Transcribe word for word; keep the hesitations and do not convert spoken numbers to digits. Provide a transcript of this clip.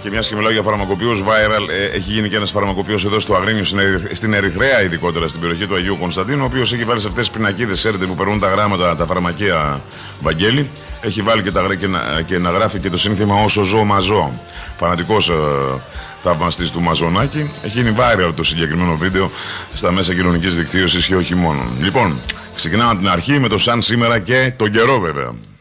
Και μια και μιλάω για φαρμακοποιούς viral, ε, έχει γίνει και ένας φαρμακοποιός εδώ στο Αγρίνιο, στην, Ερυ... στην Ερυθρέα, ειδικότερα στην περιοχή του Αγίου Κωνσταντίνου, ο οποίος έχει βάλει σε αυτές τις πινακίδες, ξέρετε, που περνούν τα γράμματα, τα φαρμακεία, Βαγγέλη. Έχει βάλει και, τα... και, να... και να γράφει και το σύνθημα «Όσο ζω, μαζώ». Φανατικός ε, θαυμαστής του Μαζονάκη. Έχει γίνει viral το συγκεκριμένο βίντεο στα μέσα κοινωνικής δικτύωσης και όχι μόνο. Λοιπόν, ξεκινάμε από την αρχή με το σαν σήμερα και τον καιρό, βέβαια.